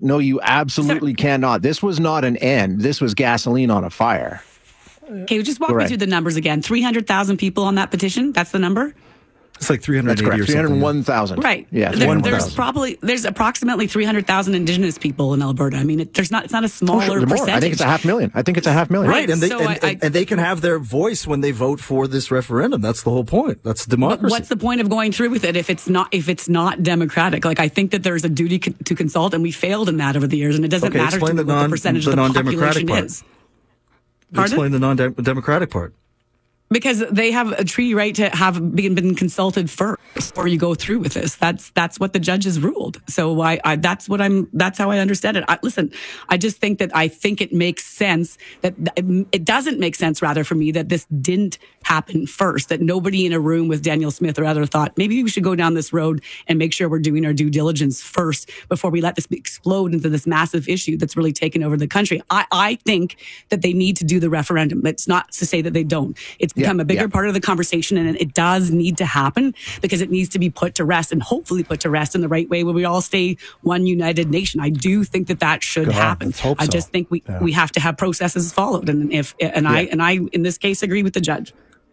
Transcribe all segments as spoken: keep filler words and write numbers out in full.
No, you absolutely So, cannot. This was not an end. This was gasoline on a fire. okay, just walk Correct. me through the numbers again. three hundred thousand people on that petition. That's the number? It's like three hundred That's eighty correct. or three hundred something. one thousand. Right. Yeah. There, one there's thousand. probably there's approximately three hundred thousand Indigenous people in Alberta. I mean, it, there's not it's not a smaller Oh, sure, more. percentage. I think it's a half million. I think it's a half million. Right, and they So and, I- I- and, and they can have their voice when they vote for this referendum. That's the whole point. That's democracy. What's the point of going through with it if it's not if it's not democratic? Like, I think that there's a duty co- to consult, and we failed in that over the years, and it doesn't Okay, matter to explain me the what non- the percentage the of the non-democratic population part. is. Pardon? Explain the non-democratic part. Because they have a treaty right to have been, been consulted first before you go through with this. That's that's what the judges ruled. So I, I that's what I'm. That's how I understand it. I, listen, I just think that I think it makes sense that it doesn't make sense rather for me that this didn't happen first. That nobody in a room with Danielle Smith or other thought maybe we should go down this road and make sure we're doing our due diligence first before we let this explode into this massive issue that's really taken over the country. I, I think that they need to do the referendum. It's not to say that they don't. It's become Yeah, a bigger yeah. part of the conversation, and it does need to happen because it needs to be put to rest and hopefully put to rest in the right way where we all stay one united nation. I do think that that should God, happen. let's hope I so. just think we, Yeah. we have to have processes followed. And if, and I, Yeah. and I, in this case, agree with the judge.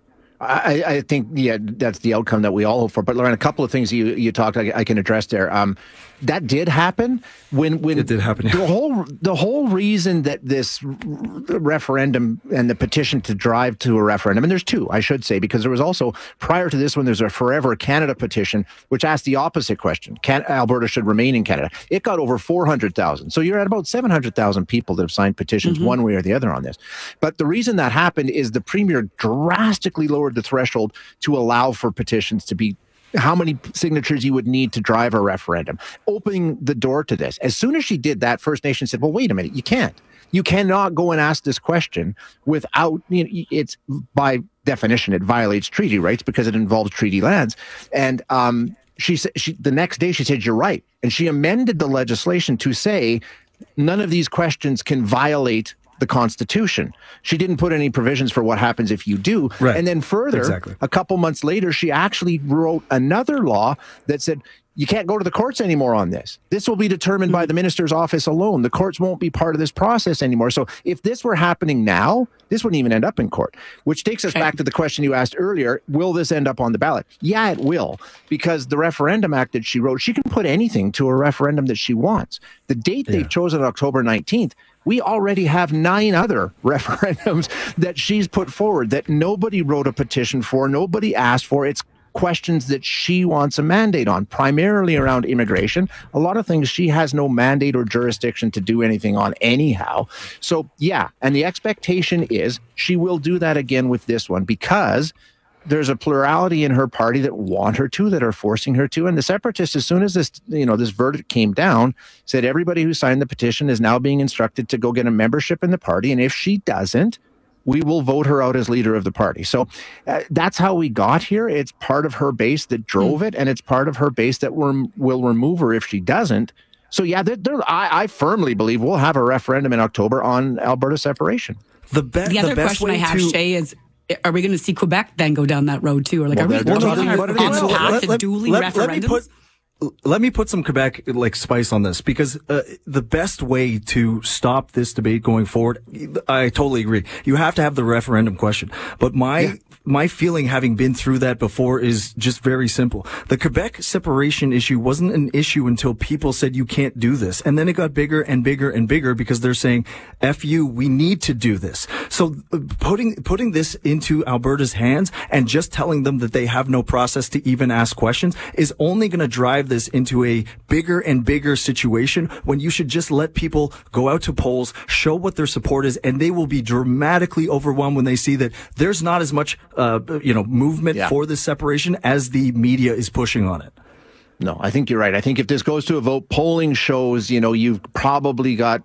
I, I think, yeah, that's the outcome that we all hope for. But Lauren, a couple of things you you talked, I, I can address there. Um, that did happen when when It did happen, yeah. The whole the whole reason that this r- referendum and the petition to drive to a referendum, and there's two, I should say, because there was also prior to this one, there's a Forever Canada petition which asked the opposite question: Can Alberta should remain in Canada? It got over four hundred thousand. So you're at about seven hundred thousand people that have signed petitions Mm-hmm. one way or the other on this. But the reason that happened is the premier drastically lowered the threshold to allow for petitions to be how many signatures you would need to drive a referendum, opening the door to this. As soon as she did that, First Nation said, well, wait a minute, you can't. You cannot go and ask this question without, you know, it's by definition, it violates treaty rights because it involves treaty lands. And um, she said, she, the next day she said, you're right. And she amended the legislation to say none of these questions can violate the Constitution. She didn't put any provisions for what happens if you do. Right. And then further, Exactly. a couple months later, she actually wrote another law that said, you can't go to the courts anymore on this. This will be determined by the minister's office alone. The courts won't be part of this process anymore. So if this were happening now, this wouldn't even end up in court, which takes us Okay. back to the question you asked earlier. Will this end up on the ballot? Yeah, it will, because the Referendum Act that she wrote, she can put anything to a referendum that she wants. The date they've chosen, October nineteenth, we already have nine other referendums that she's put forward that nobody wrote a petition for, nobody asked for. It's questions that she wants a mandate on, primarily around immigration. A lot of things she has no mandate or jurisdiction to do anything on anyhow. So, yeah, and the expectation is she will do that again with this one because there's a plurality in her party that want her to, that are forcing her to. And the Separatists, as soon as this, you know, this verdict came down, said everybody who signed the petition is now being instructed to go get a membership in the party. And if she doesn't, we will vote her out as leader of the party. So uh, that's how we got here. It's part of her base that drove it, and it's part of her base that rem- will remove her if she doesn't. So yeah, they're, they're, I, I firmly believe we'll have a referendum in October on Alberta separation. The, be- The other best question I way have, to- Shay, is are we going to see Quebec then go down that road too? Or like, Well, are we they're- they're taking talking our about it on again. the So path to dueling let, let me referendums? put let me put some Quebec like spice on this, because uh, the best way to stop this debate going forward, I totally agree. You have to have the referendum question, but my Yeah. my feeling, having been through that before, is just very simple. The Quebec separation issue wasn't an issue until people said you can't do this, and then it got bigger and bigger and bigger because they're saying, "F you, we need to do this." So uh, putting putting this into Alberta's hands and just telling them that they have no process to even ask questions is only going to drive this into a bigger and bigger situation, when you should just let people go out to polls, show what their support is, and they will be dramatically overwhelmed when they see that there's not as much uh, you know, movement Yeah. for this separation as the media is pushing on it. No, I think you're right. I think if this goes to a vote, polling shows, you know, you've probably got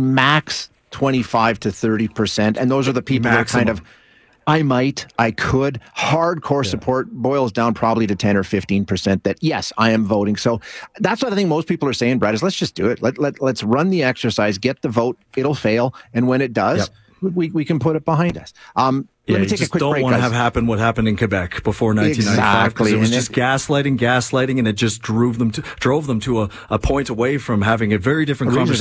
max twenty-five to thirty percent. And those are the people that are kind of, I might, I could. Hardcore support boils down probably to ten or fifteen percent that, yes, I am voting. So that's what I think most people are saying, Brad, is let's just do it. Let, let, let's run the exercise, get the vote. It'll fail. And when it does, Yep. we, we can put it behind us. Um, Yeah, let me you take just a quick don't break, want to guys. have happen what happened in Quebec before nineteen ninety-five, because Exactly. it was And just it- gaslighting, gaslighting, and it just drove them to drove them to a, a point away from having a very different A reason conversation.